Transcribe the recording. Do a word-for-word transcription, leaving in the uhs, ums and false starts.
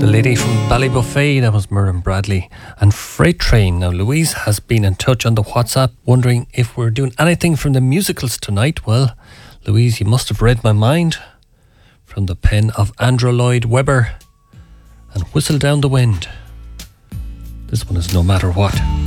Lady from Ballybuffet, that was Miriam Bradley. And Freight Train. Now, Louise has been in touch on the WhatsApp wondering if we're doing anything from the musicals tonight. Well, Louise, you must have read my mind. From the pen of Andrew Lloyd Webber and Whistle Down the Wind. This one is No Matter What.